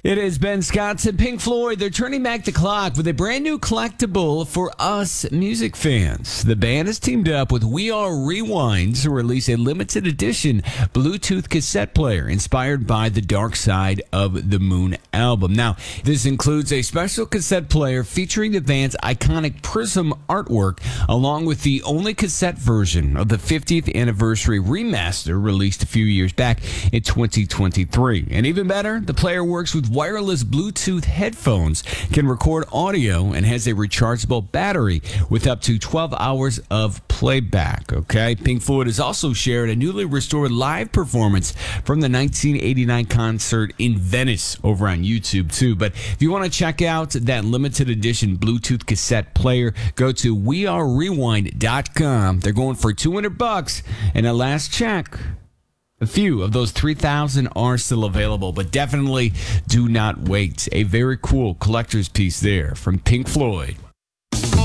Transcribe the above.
It is Ben Scott and Pink Floyd. They're turning back the clock with a brand new collectible for us music fans. The band has teamed up with We Are Rewind to release a limited edition Bluetooth cassette player inspired by the Dark Side of the Moon album. Now, this includes a special cassette player featuring the band's iconic Prism artwork, along with the only cassette version of the 50th anniversary remaster released a few years back in 2023. And even better, the player works with wireless Bluetooth headphones, can record audio, and has a rechargeable battery with up to 12 hours of playback. Okay, Pink Floyd has also shared a newly restored live performance from the 1989 concert in Venice over on YouTube too. But if you want to check out that limited edition Bluetooth cassette player, go to wearerewind.com. They're going for $200, and at last check, a few of those 3,000 are still available, but definitely do not wait. A very cool collector's piece there from Pink Floyd.